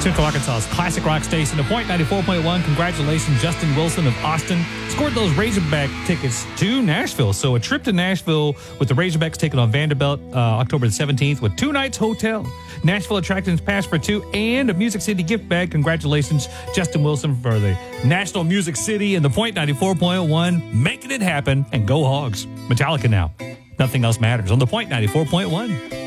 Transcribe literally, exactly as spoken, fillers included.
Central Arkansas's classic rock station, The Point ninety-four point one. Congratulations, Justin Wilson of Austin. Scored those Razorback tickets to Nashville. So a trip to Nashville with the Razorbacks taking on Vanderbilt uh, October the seventeenth with two nights hotel. Nashville Attractions Pass for two and a Music City gift bag. Congratulations, Justin Wilson, for the National Music City and The Point ninety-four point one. Making it happen. And go Hogs. Metallica now. Nothing else matters on The Point ninety-four point one.